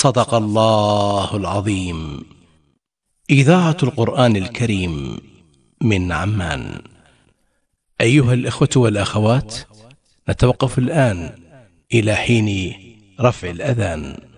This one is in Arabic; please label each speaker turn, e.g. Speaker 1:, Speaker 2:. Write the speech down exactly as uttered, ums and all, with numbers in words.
Speaker 1: صدق الله العظيم. إذاعة القرآن الكريم من عمان. أيها الإخوة والأخوات، نتوقف الآن إلى حين رفع الأذان.